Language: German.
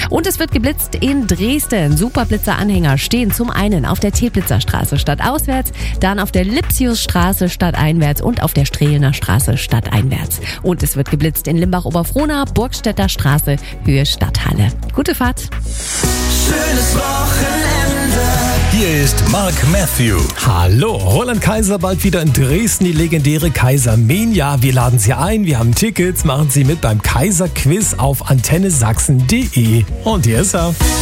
Und es wird geblitzt in Dresden. Superblitzer-Anhänger stehen zum einen auf der Teplitzerstraße stadtauswärts, dann auf der Lipsiusstraße stadteinwärts und auf der Strehlener Straße stadteinwärts. Und es wird geblitzt in Limbach-Oberfrohna, Burgstädter Straße, Höhe Stadthalle. Gute Fahrt. Schönes Wochenende. Hier ist Mark Matthew. Hallo, Roland Kaiser bald wieder in Dresden, die legendäre Kaisermania. Wir laden Sie ein, wir haben Tickets, machen Sie mit beim Kaiser-Quiz auf antennesachsen.de. Und hier ist er.